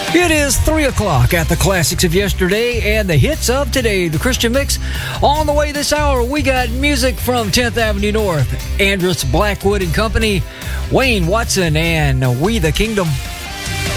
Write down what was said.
It is 3 o'clock at the classics of yesterday and the hits of today. The Christian Mix. On the way this hour, we got music from 10th Avenue North, Andrus Blackwood and Company, Wayne Watson, and We the Kingdom.